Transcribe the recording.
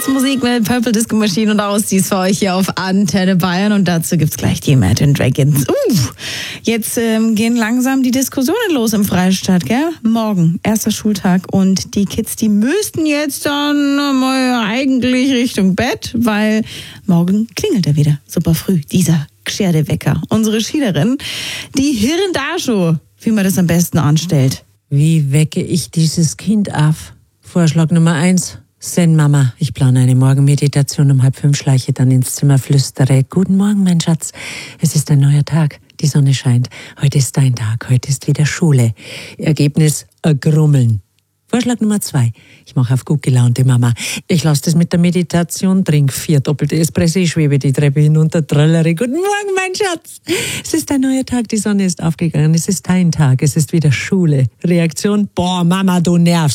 jetzt Musik mit Purple Disco Machine und Aussies für euch hier auf Antenne Bayern und dazu gibt's gleich die Imagine Dragons. Jetzt gehen langsam die Diskussionen los im Freistaat, gell? Morgen, erster Schultag und die Kids, die müssten jetzt dann mal eigentlich Richtung Bett, weil morgen klingelt er wieder super früh, dieser gescherte Wecker. Unsere Schülerin, die Hirndascho, wie man das am besten anstellt. Wie wecke ich dieses Kind auf? Vorschlag Nummer 1. Zen-Mama, ich plane eine Morgenmeditation. Um 4:30 schleiche dann ins Zimmer, flüstere: Guten Morgen, mein Schatz. Es ist ein neuer Tag. Die Sonne scheint. Heute ist dein Tag. Heute ist wieder Schule. Ergebnis: Grummeln. Vorschlag Nummer 2. Ich mache auf gut gelaunte Mama. Ich lasse das mit der Meditation, trink 4 doppelte Espresso, ich schwebe die Treppe hinunter, tröllere: Guten Morgen, mein Schatz. Es ist ein neuer Tag, die Sonne ist aufgegangen, es ist dein Tag, es ist wieder Schule. Reaktion: Boah, Mama, du nervst.